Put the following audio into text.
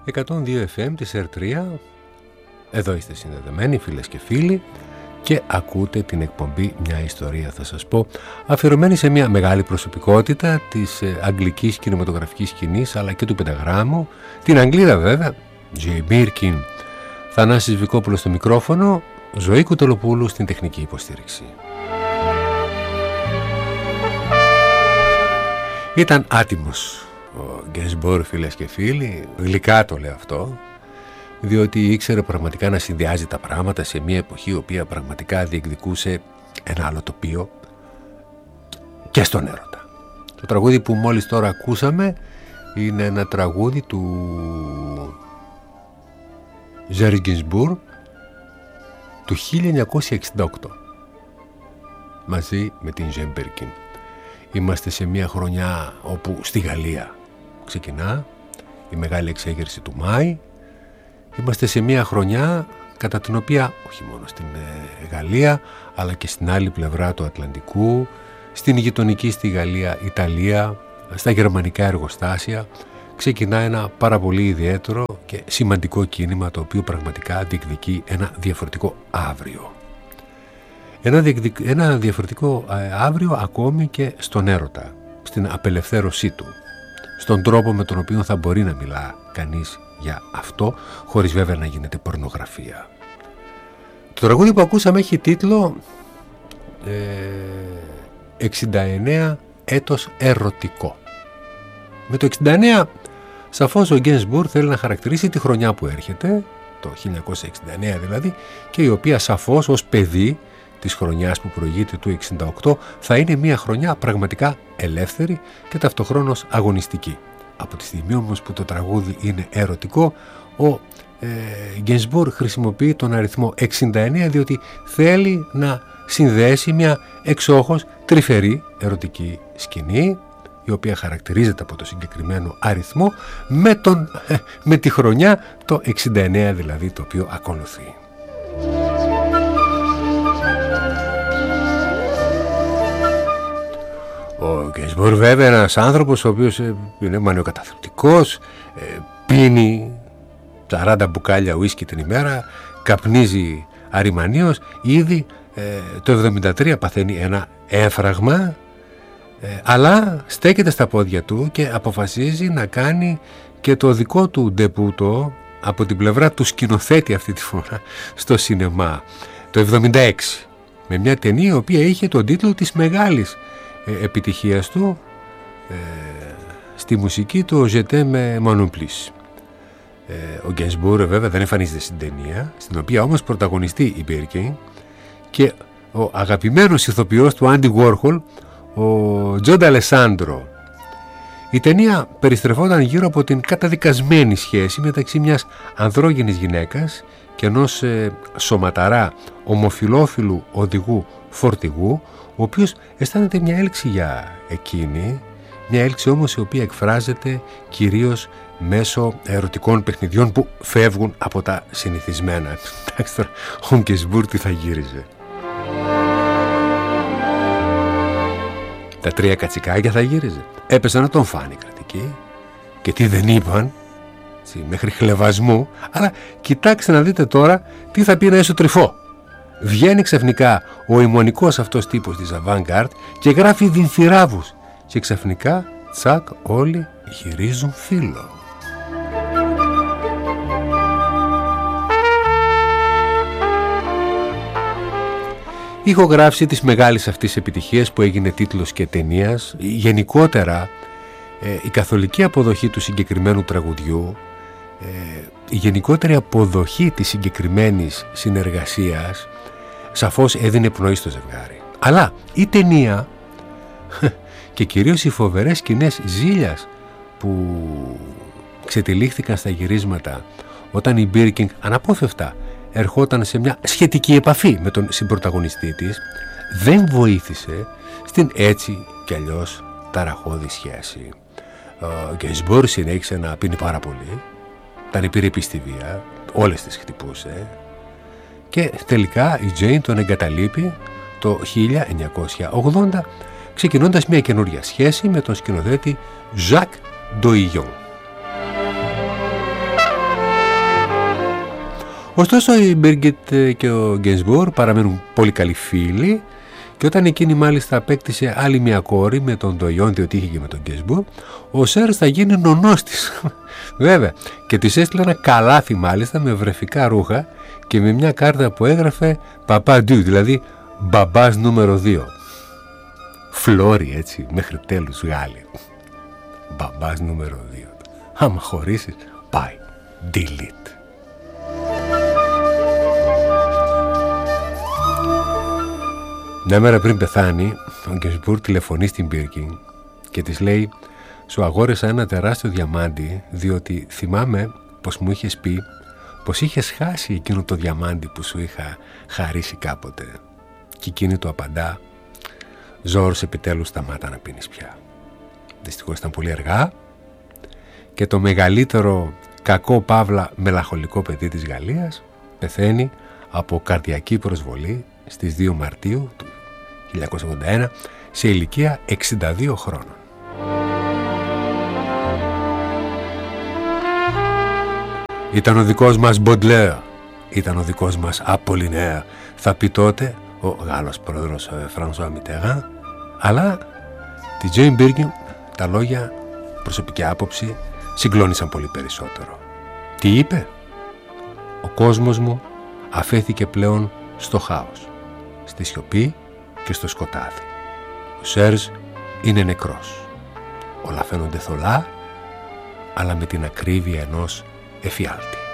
102 FM της R3. Εδώ είστε συνδεδεμένοι φίλες και φίλοι και ακούτε την εκπομπή «Μια ιστορία θα σας πω», αφιερωμένη σε μια μεγάλη προσωπικότητα της αγγλικής κινηματογραφικής σκηνής αλλά και του πενταγράμμου, την Αγγλίδα βέβαια, Jay Birkin. Θανάσης Βικόπουλος στο μικρόφωνο, Ζωή Κουτελοπούλου στην τεχνική υποστήριξη. Ήταν άτιμος ο Γκένσμπορ, φίλες και φίλοι, γλυκά το λέω αυτό, διότι ήξερε πραγματικά να συνδυάζει τα πράγματα σε μια εποχή η οποία πραγματικά διεκδικούσε ένα άλλο τοπίο και στον έρωτα. Το τραγούδι που μόλις τώρα ακούσαμε είναι ένα τραγούδι του Ζέρις Γκένσμπορ του 1968 μαζί με την Jay Birkin. Είμαστε σε μια χρονιά όπου στη Γαλλία ξεκινά η μεγάλη εξέγερση του Μάη. Είμαστε σε μια χρονιά κατά την οποία όχι μόνο στην Γαλλία αλλά και στην άλλη πλευρά του Ατλαντικού, στην γειτονική στη Γαλλία Ιταλία, στα γερμανικά εργοστάσια ξεκινά ένα πάρα πολύ ιδιαίτερο και σημαντικό κίνημα, το οποίο πραγματικά διεκδικεί ένα διαφορετικό αύριο. Ένα διαφορετικό αύριο ακόμη και στον έρωτα, στην απελευθέρωσή του, στον τρόπο με τον οποίο θα μπορεί να μιλά κανείς για αυτό, χωρίς βέβαια να γίνεται πορνογραφία. Το τραγούδι που ακούσαμε έχει τίτλο 69 έτος ερωτικό. Με το 69 σαφώς ο Γκένσμπορ θέλει να χαρακτηρίσει τη χρονιά που έρχεται, το 1969 δηλαδή, και η οποία σαφώς ως παιδί της χρονιάς που προηγείται του 68 θα είναι μια χρονιά πραγματικά ελεύθερη και ταυτοχρόνως αγωνιστική. Από τη στιγμή όμως που το τραγούδι είναι ερωτικό, ο Γκένσμπορ χρησιμοποιεί τον αριθμό 69 διότι θέλει να συνδέσει μια εξόχως τρυφερή ερωτική σκηνή, η οποία χαρακτηρίζεται από το συγκεκριμένο αριθμό με τη χρονιά το 69 δηλαδή, το οποίο ακολουθεί. Ο Γκένσμπορ βέβαια ένας άνθρωπος ο οποίος είναι μανιοκαταθλιπτικός, πίνει 40 μπουκάλια ουίσκι την ημέρα, καπνίζει αριμανίως, ήδη το 73 παθαίνει ένα έμφραγμα, αλλά στέκεται στα πόδια του και αποφασίζει να κάνει και το δικό του ντεπούτο από την πλευρά του σκηνοθέτη αυτή τη φορά στο σινεμά το 76 με μια ταινία η οποία είχε τον τίτλο της μεγάλης επιτυχίας του στη μουσική του Je t'aime moi non plus. Ο Γκένσμπορ βέβαια δεν εμφανίζεται στην ταινία, στην οποία όμως πρωταγωνιστεί η Birkin και ο αγαπημένος ηθοποιός του Άντι Γουόρχολ, ο Τζον Ντ'Αλεσάντρο. Η ταινία περιστρεφόταν γύρω από την καταδικασμένη σχέση μεταξύ μιας ανδρόγυνης γυναίκας και ενός σωματαρά ομοφυλόφιλου οδηγού φορτηγού, ο οποίος αισθάνεται μια έλξη για εκείνη, μια έλξη όμως η οποία εκφράζεται κυρίως μέσω ερωτικών παιχνιδιών που φεύγουν από τα συνηθισμένα. Εντάξει τώρα, ο Γκένσμπορ τι θα γύριζε. Τα 3 κατσικάκια θα γύριζε. Έπεσαν να τον φάνει κρατική και τι δεν είπαν, μέχρι χλευασμού, αλλά κοιτάξτε να δείτε τώρα τι θα πει ένα εσωτρυφό. Βγαίνει ξαφνικά ο αιμονικός αυτός τύπος της Avant-Garde και γράφει δινθυράβους και ξαφνικά τσακ όλοι γυρίζουν φίλο. Ηχογράφηση της μεγάλης αυτής επιτυχίας που έγινε τίτλος και ταινίας, γενικότερα η καθολική αποδοχή του συγκεκριμένου τραγουδιού, η γενικότερη αποδοχή της συγκεκριμένης συνεργασίας σαφώς έδινε πνοή στο ζευγάρι. Αλλά η ταινία και κυρίως οι φοβερές σκηνές ζήλιας που ξετυλίχθηκαν στα γυρίσματα όταν η Birkin αναπόφευκτα ερχόταν σε μια σχετική επαφή με τον συμπρωταγωνιστή της, δεν βοήθησε στην έτσι κι αλλιώς ταραχώδη σχέση. Ο Γκένσμπορ συνέχισε να πίνει πάρα πολύ, τα πήρε πιστηβία, όλες τις χτυπούσε και τελικά η Jane τον εγκαταλείπει το 1980, ξεκινώντας μια καινούρια σχέση με τον σκηνοθέτη Jacques Doillon. Ωστόσο η Μπίργκιτ και ο Γκένσμπουργκ παραμένουν πολύ καλοί φίλοι και όταν εκείνη μάλιστα απέκτησε άλλη μια κόρη με τον Ντογιόν, διότι είχε και με τον Γκένσμπουργκ, ο Σέρς θα γίνει νονός της. Βέβαια, και της έστειλε ένα καλάθι μάλιστα με βρεφικά ρούχα και με μια κάρτα που έγραφε «Παπά Ντου», δηλαδή «Μπαμπάς νούμερο 2». Φλόρι, έτσι, μέχρι τέλους Γάλλοι. Μπαμπάς νούμερο 2. Άμα χωρίσεις, πάει. Delete. Μια μέρα πριν πεθάνει, ο Γκένσμπουργκ τηλεφωνεί στην Μπίργκιτ και της λέει «Σου αγόρισα ένα τεράστιο διαμάντι, διότι θυμάμαι πως μου είχες πει πως είχες χάσει εκείνο το διαμάντι που σου είχα χαρίσει κάποτε». Και εκείνη του απαντά «Ζόρς, επιτέλους σταμάτα να πίνεις πια». Δυστυχώς ήταν πολύ αργά και το μεγαλύτερο κακό παύλα μελαγχολικό παιδί της Γαλλίας πεθαίνει από καρδιακή προσβολή στις 2 Μαρτίου του 1981 σε ηλικία 62 χρόνων. Ήταν ο δικός μας Μποντλέρ, ήταν ο δικός μας Απολινέρ, θα πει τότε ο Γάλλος πρόεδρος Φρανσουά Μιτεράν, αλλά τη Τζέιν Μπίργκιτ τα λόγια, προσωπική άποψη, συγκλώνησαν πολύ περισσότερο. Τι είπε? Ο κόσμος μου αφέθηκε πλέον στο χάος, στη σιωπή και στο σκοτάδι. Ο Σέρζ είναι νεκρός. Όλα φαίνονται θολά, αλλά με την ακρίβεια ενός εφιάλτη.